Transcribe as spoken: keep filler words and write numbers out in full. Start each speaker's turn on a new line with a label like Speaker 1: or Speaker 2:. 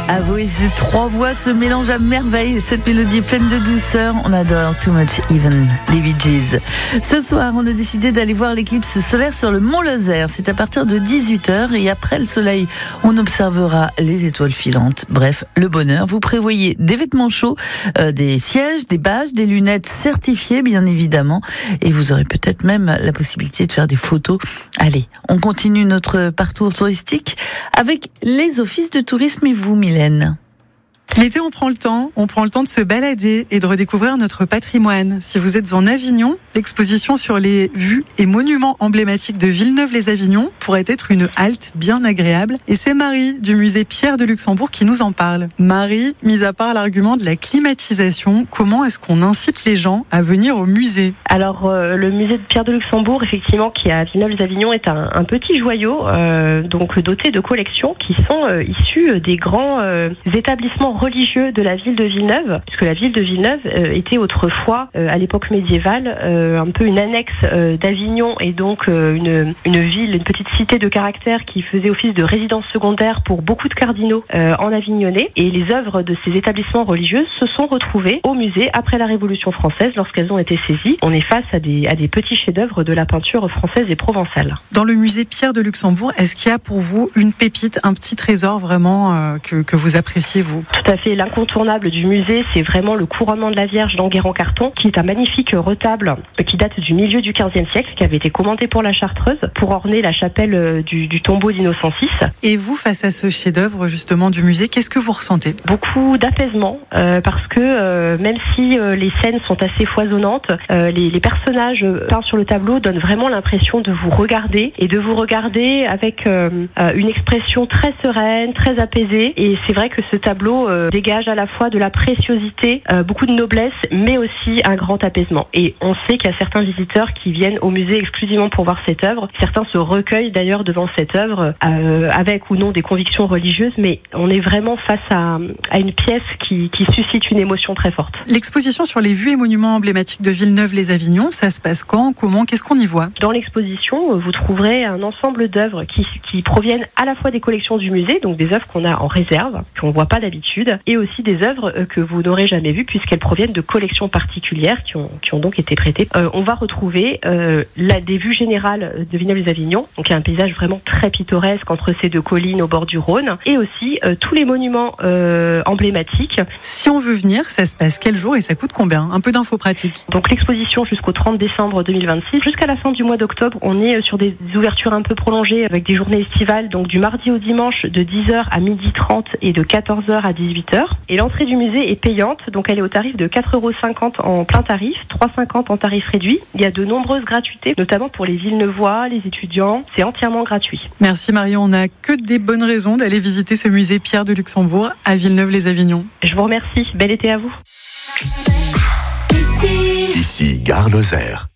Speaker 1: Avouez, ces trois voix se mélangent à merveille. Cette mélodie pleine de douceur, on adore Too Much Even, les Bee Gees. Ce soir, on a décidé d'aller voir l'éclipse solaire sur le Mont Lozère. C'est à partir de dix-huit heures et après le soleil, on observera les étoiles filantes. Bref, le bonheur. Vous prévoyez des vêtements chauds, euh, des sièges, des badges, des lunettes certifiées, bien évidemment. Et vous aurez peut-être même la possibilité de faire des photos. Allez, on continue notre parcours touristique avec les offices de tourisme et vous, Mylène.
Speaker 2: L'été, on prend le temps, on prend le temps de se balader et de redécouvrir notre patrimoine. Si vous êtes en Avignon, l'exposition sur les vues et monuments emblématiques de Villeneuve-les-Avignon pourrait être une halte bien agréable. Et c'est Marie du musée Pierre de Luxembourg qui nous en parle. Marie, mis à part l'argument de la climatisation, comment est-ce qu'on incite les gens à venir au musée ?
Speaker 3: Alors, euh, le musée de Pierre de Luxembourg, effectivement, qui est à Villeneuve-les-Avignon, est un, un petit joyau, euh, donc doté de collections qui sont euh, issues des grands euh, établissements religieux de la ville de Villeneuve, puisque la ville de Villeneuve euh, était autrefois, euh, à l'époque médiévale, euh, un peu une annexe euh, d'Avignon et donc euh, une, une ville, une petite cité de caractère qui faisait office de résidence secondaire pour beaucoup de cardinaux euh, en Avignonnais. Et les œuvres de ces établissements religieux se sont retrouvées au musée après la Révolution française lorsqu'elles ont été saisies. On est face à des, à des petits chefs-d'œuvre de la peinture française et provençale.
Speaker 2: Dans le musée Pierre de Luxembourg, est-ce qu'il y a pour vous une pépite, un petit trésor vraiment euh, que, que vous appréciez, vous ?
Speaker 3: Tout à fait. L'incontournable du musée, c'est vraiment le couronnement de la Vierge d'Enguerrand Carton, qui est un magnifique retable qui date du milieu du quinzième siècle, qui avait été commandé pour la Chartreuse, pour orner la chapelle du, du tombeau d'Innocent six.
Speaker 2: Et vous, face à ce chef-d'œuvre justement du musée, qu'est-ce que vous ressentez ?
Speaker 3: Beaucoup d'apaisement, euh, parce que euh, même si euh, les scènes sont assez foisonnantes, euh, les, les personnages peints sur le tableau donnent vraiment l'impression de vous regarder, et de vous regarder avec euh, euh, une expression très sereine, très apaisée. Et c'est vrai que ce tableau euh, dégage à la fois de la préciosité, euh, beaucoup de noblesse, mais aussi un grand apaisement. Et on sait qu'il y a certains visiteurs qui viennent au musée exclusivement pour voir cette œuvre. Certains se recueillent d'ailleurs devant cette œuvre, euh, avec ou non des convictions religieuses, mais on est vraiment face à, à une pièce qui, qui suscite une émotion très forte.
Speaker 2: L'exposition sur les vues et monuments emblématiques de Villeneuve-les-Avignon, ça se passe quand, comment, qu'est-ce qu'on y voit ?
Speaker 3: Dans l'exposition, vous trouverez un ensemble d'œuvres qui, qui proviennent à la fois des collections du musée, donc des œuvres qu'on a en réserve, qu'on ne voit pas d'habitude, et aussi des œuvres que vous n'aurez jamais vues puisqu'elles proviennent de collections particulières qui ont, qui ont donc été prêtées. Euh, on va retrouver euh, la, des vues générales de Villeneuve-les-Avignon, donc un paysage vraiment très pittoresque entre ces deux collines au bord du Rhône, et aussi euh, tous les monuments euh, emblématiques.
Speaker 2: Si on veut venir, ça se passe quel jour et ça coûte combien ? Un peu d'infos pratiques.
Speaker 3: Donc l'exposition jusqu'au trente décembre deux mille vingt-six. Jusqu'à la fin du mois d'octobre, on est sur des ouvertures un peu prolongées avec des journées estivales, donc du mardi au dimanche de dix heures à midi trente et de quatorze heures à dix-huit heures. Et l'entrée du musée est payante, donc elle est au tarif de quatre euros cinquante en plein tarif, trois euros cinquante en tarif réduit. Il y a de nombreuses gratuités, notamment pour les Villeneuvois, les étudiants. C'est entièrement gratuit.
Speaker 2: Merci Marion, on n'a que des bonnes raisons d'aller visiter ce musée Pierre de Luxembourg à Villeneuve-les-Avignon.
Speaker 3: Je vous remercie, bel été à vous.
Speaker 4: Ici, Ici Gare Lozère.